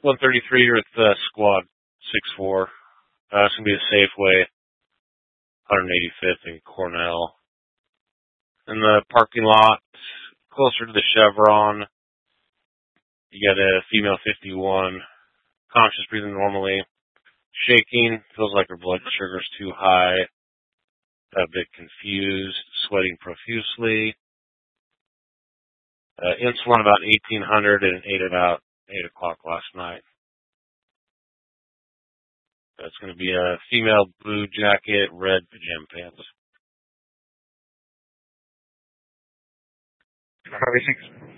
133, you're at Squad 6-4. It's going to be a Safeway, 185th and Cornell. In the parking lot, closer to the Chevron, you got a female 51, conscious, breathing normally, shaking, feels like her blood sugar's too high, a bit confused, sweating profusely. Insulin about 1,800 and ate about 8 o'clock last night. That's going to be a female, blue jacket, red pajama pants. Harvey 6.